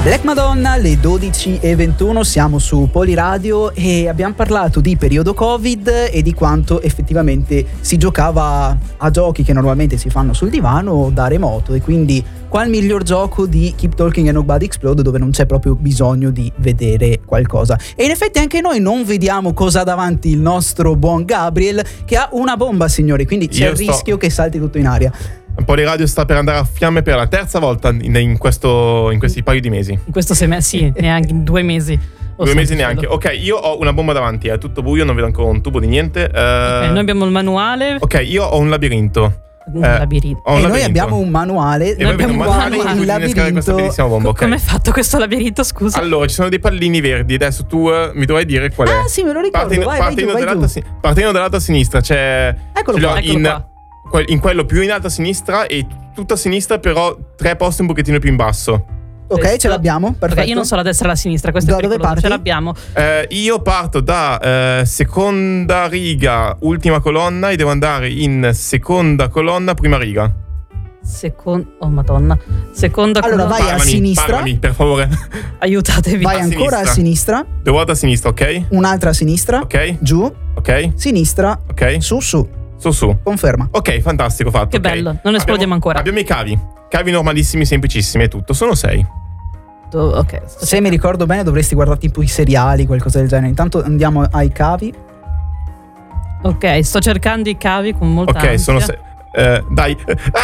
Black Madonna, le 12:21, siamo su Poliradio e abbiamo parlato di periodo Covid e di quanto effettivamente si giocava a giochi che normalmente si fanno sul divano da remoto, e quindi qual miglior gioco di Keep Talking and Nobody Explode, dove non c'è proprio bisogno di vedere qualcosa. E in effetti anche noi non vediamo cosa ha davanti il nostro buon Gabriel, che ha una bomba, signori, quindi c'è il rischio che salti tutto in aria. Poliradio sta per andare a fiamme per la terza volta in questi paio di mesi. In questo semestre, sì, neanche in 2 mesi. 2 mesi neanche. Ok, io ho una bomba davanti, è tutto buio, non vedo ancora un tubo di niente. Ok, noi abbiamo il manuale. Ok, io ho un labirinto. Labirinto. E noi abbiamo un manuale. E noi abbiamo un manuale in cui innescare questa bellissima bomba. Okay. Come è fatto questo labirinto, scusa? Allora, ci sono dei pallini verdi. Adesso tu mi dovrai dire qual è. Ah sì, me lo ricordo. Partendo dall'alto a sinistra c'è... Eccolo qua. In quello più in alto a sinistra e tutto a sinistra, però 3 posti un pochettino più in basso. Ok, ce l'abbiamo, perfetto. Okay, io non so la destra e la sinistra, questo da è dove parti? Ce l'abbiamo. Io parto da seconda riga, ultima colonna, e devo andare in seconda colonna, prima riga. Oh madonna. Seconda allora colonna. vai a sinistra. Parlami, per favore. Aiutatevi. Vai ancora a sinistra. 2 volte a sinistra, ok? Un'altra a sinistra. Ok. Giù. Ok. Sinistra. Ok. Su. Su. Conferma. Ok, fantastico, fatto. Che bello, non esplodiamo ancora. Abbiamo i cavi. Cavi normalissimi, semplicissimi, è tutto. Sono 6. Ok. Se mi ricordo bene dovresti guardare tipo i seriali, qualcosa del genere. Intanto andiamo ai cavi. Ok, sto cercando i cavi con molta ansia. Sono 6. Dai.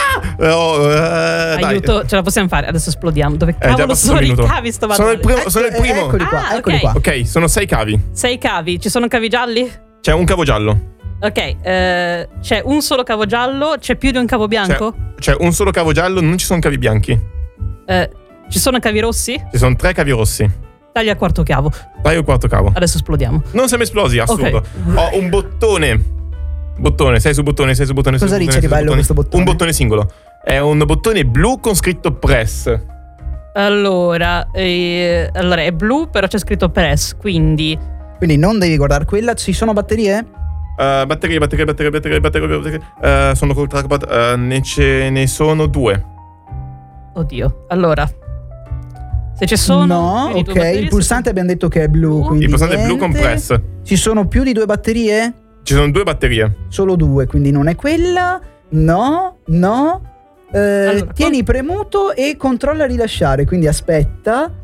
Aiuto, ce la possiamo fare. Adesso esplodiamo. Dove cavolo sono i cavi? Sono il primo. Eccoli qua. Ok, sono 6 cavi. 6 cavi. Ci sono cavi gialli? C'è un cavo giallo. Ok, c'è un solo cavo giallo. C'è più di un cavo bianco? C'è un solo cavo giallo, non ci sono cavi bianchi. Ci sono cavi rossi? Ci sono 3 cavi rossi. Taglia il quarto cavo. Taglio il quarto cavo. Adesso esplodiamo. Non siamo esplosi, assurdo. Okay. Ho un bottone. 6 su bottone. Cosa dice di bello questo bottone? Un bottone singolo. È un bottone blu con scritto press. Allora è blu, però c'è scritto press, quindi non devi guardare quella. Ci sono batterie? Batterie. Sono col trackpad. Ne sono 2. Oddio. Allora, se ci sono. No, ok. Il pulsante abbiamo detto che è blu. Quindi il pulsante è blu con press. Ci sono più di 2 batterie? Ci sono 2 batterie. Solo 2, quindi non è quella. No. Allora, tieni premuto e controlla rilasciare. Quindi aspetta.